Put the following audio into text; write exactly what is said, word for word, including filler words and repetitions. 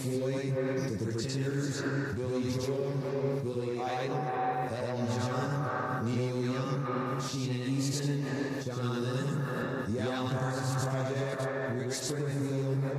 Floyd, The Pretenders, Billy Joel, Billy Idol, Elton John, Neil Young, Sheena Easton, John Lennon, The Alan Parsons Project, Rick Springfield,